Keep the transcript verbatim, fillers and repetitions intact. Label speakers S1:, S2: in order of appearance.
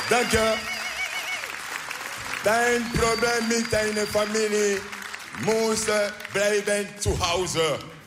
S1: Danke. Dein Problem mit deiner Familie muss bleiben zu Hause.